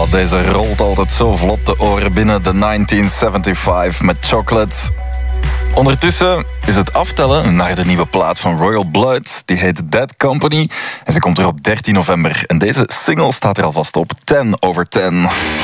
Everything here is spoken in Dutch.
Oh, deze rolt altijd zo vlot de oren binnen, de 1975 met Chocolate. Ondertussen is het aftellen naar de nieuwe plaat van Royal Blood. Die heet Dead Company en ze komt er op 13 november. En deze single staat er alvast op, 10 over 10.